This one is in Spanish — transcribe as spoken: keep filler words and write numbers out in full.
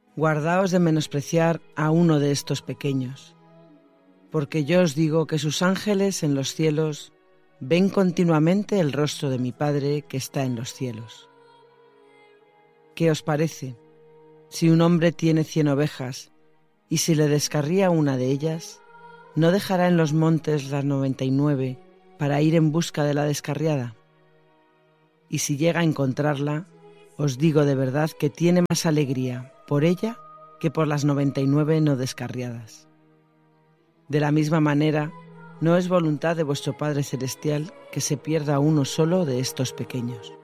guardaos de menospreciar a uno de estos pequeños, porque yo os digo que sus ángeles en los cielos ven continuamente el rostro de mi Padre que está en los cielos. ¿Qué os parece? Si un hombre tiene cien ovejas y si le descarría una de ellas, ¿no dejará en los montes las noventa y nueve para ir en busca de la descarriada? Y si llega a encontrarla, os digo de verdad que tiene más alegría por ella que por las noventa y nueve no descarriadas. De la misma manera, no es voluntad de vuestro Padre Celestial que se pierda uno solo de estos pequeños.